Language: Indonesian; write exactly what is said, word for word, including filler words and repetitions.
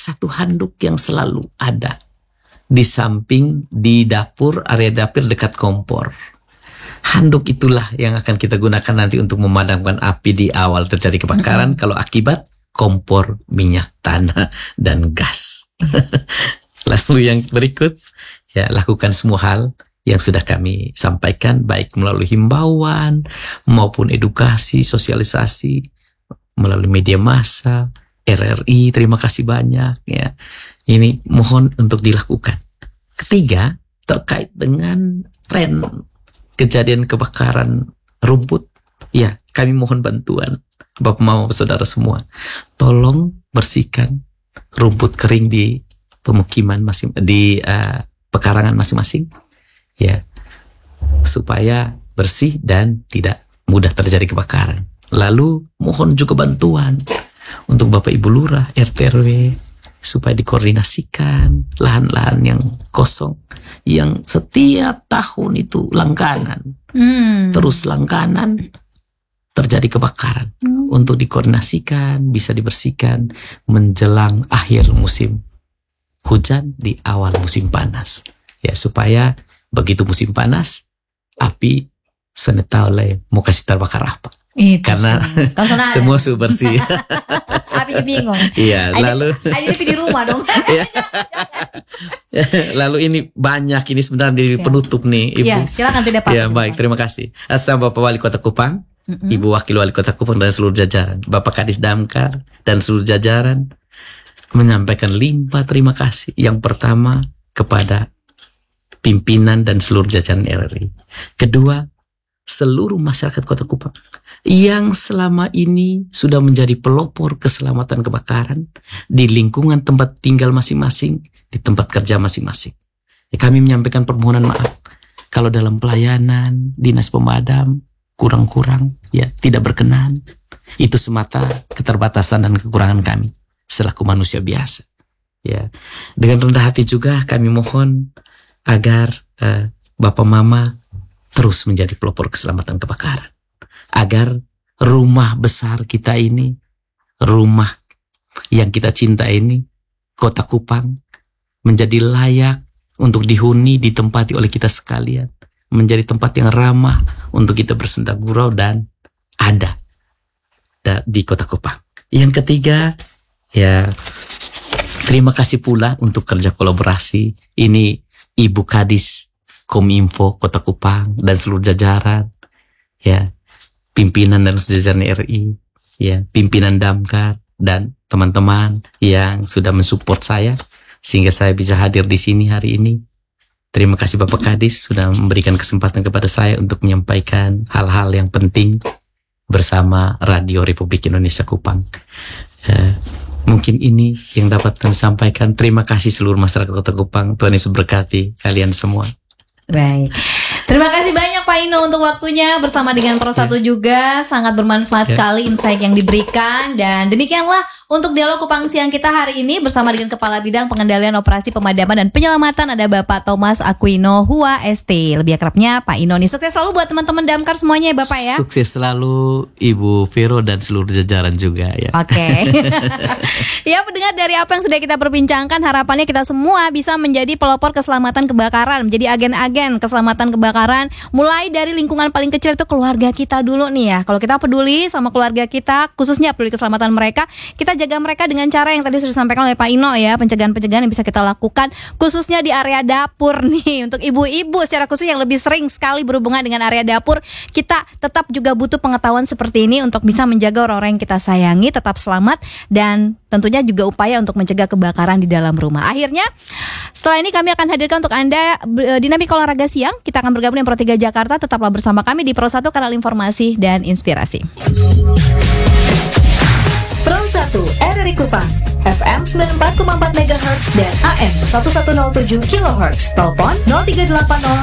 satu handuk yang selalu ada di samping di dapur, area dapur dekat kompor. Handuk itulah yang akan kita gunakan nanti untuk memadamkan api di awal terjadi kebakaran. Mm-hmm. Kalau akibat kompor minyak tanah dan gas. Lalu yang berikut, ya lakukan semua hal yang sudah kami sampaikan, baik melalui himbauan maupun edukasi, sosialisasi melalui media massa, R R I. Terima kasih banyak ya. Ini mohon untuk dilakukan. Ketiga, terkait dengan tren kejadian kebakaran rumput, ya kami mohon bantuan Bapak Mama Saudara semua. Tolong bersihkan rumput kering di pemukiman masing di uh, pekarangan masing-masing, ya, supaya bersih dan tidak mudah terjadi kebakaran. Lalu mohon juga bantuan untuk Bapak Ibu Lurah, R T R W, supaya dikoordinasikan lahan-lahan yang kosong, yang setiap tahun itu langganan, hmm. terus langganan terjadi kebakaran, hmm. untuk dikoordinasikan, bisa dibersihkan menjelang akhir musim hujan di awal musim panas, ya, supaya begitu musim panas api senetale mau kasih terbakar apa. Itu karena semua sudah bersih. Apinya bingung. Iya, lalu aja di rumah dong. Lalu ini banyak ini sebenarnya di ya. Penutup nih, Ibu. Ya, silakan tidak apa-apa. Ya, baik, terima kasih. Atas Bapak Wali Kota Kupang, mm-hmm. Ibu Wakil Wali Kota Kupang dan seluruh jajaran, Bapak Kadis Damkar dan seluruh jajaran menyampaikan limpah terima kasih. Yang pertama kepada pimpinan dan seluruh jajaran R R I. Kedua, seluruh masyarakat Kota Kupang yang selama ini sudah menjadi pelopor keselamatan kebakaran di lingkungan tempat tinggal masing-masing, di tempat kerja masing-masing. Ya, kami menyampaikan permohonan maaf kalau dalam pelayanan dinas pemadam kurang-kurang, ya, tidak berkenan. Itu semata keterbatasan dan kekurangan kami selaku manusia biasa. Ya, dengan rendah hati juga kami mohon agar uh, Bapak Mama terus menjadi pelopor keselamatan kebakaran. Agar rumah besar kita ini, rumah yang kita cinta ini, Kota Kupang, menjadi layak untuk dihuni, ditempati oleh kita sekalian. Menjadi tempat yang ramah untuk kita bersenda gurau dan ada di Kota Kupang. Yang ketiga, ya, terima kasih pula untuk kerja kolaborasi. Ini Ibu Kadis Kominfo Kota Kupang dan seluruh jajaran, ya, pimpinan dan jajaran R I, ya, pimpinan Damkar dan teman-teman yang sudah mensupport saya sehingga saya bisa hadir di sini hari ini. Terima kasih Bapak Kadis sudah memberikan kesempatan kepada saya untuk menyampaikan hal-hal yang penting bersama Radio Republik Indonesia Kupang. Uh, mungkin ini yang dapat kami sampaikan. Terima kasih seluruh masyarakat Kota Kupang. Tuhan Yesus berkati kalian semua. Baik, terima kasih banyak Pak Ino untuk waktunya bersama dengan Pro satu yeah. juga sangat bermanfaat yeah. sekali insight yang diberikan. Dan demikianlah untuk dialog Kupang Siang kita hari ini bersama dengan Kepala Bidang Pengendalian Operasi Pemadaman dan Penyelamatan ada Bapak Thomas Aquino Hua S T, lebih akrabnya Pak Ino. Nih, sukses selalu buat teman-teman Damkar semuanya ya Bapak ya. Sukses selalu Ibu Vero dan seluruh jajaran juga ya. Oke. Okay. Ya, pendengar, dari apa yang sudah kita perbincangkan, harapannya kita semua bisa menjadi pelopor keselamatan kebakaran, menjadi agen-agen keselamatan kebakaran, mulai dari lingkungan paling kecil itu keluarga kita dulu nih ya. Kalau kita peduli sama keluarga kita, khususnya peduli keselamatan mereka, kita jaga mereka dengan cara yang tadi sudah disampaikan oleh Pak Ino ya, pencegahan-pencegahan yang bisa kita lakukan khususnya di area dapur nih. Untuk ibu-ibu secara khusus yang lebih sering sekali berhubungan dengan area dapur, kita tetap juga butuh pengetahuan seperti ini untuk bisa menjaga orang-orang yang kita sayangi tetap selamat dan tentunya juga upaya untuk mencegah kebakaran di dalam rumah. Akhirnya setelah ini kami akan hadirkan untuk Anda Dinamika Olahraga Siang. Kita akan bergabung dengan Pro tiga Jakarta. Tetaplah bersama kami di Pro satu, kanal informasi dan inspirasi. Pro satu R R I Kupang F M sembilan puluh empat koma empat megahertz dan A M seribu seratus tujuh kilohertz. Telepon nol tiga delapan nol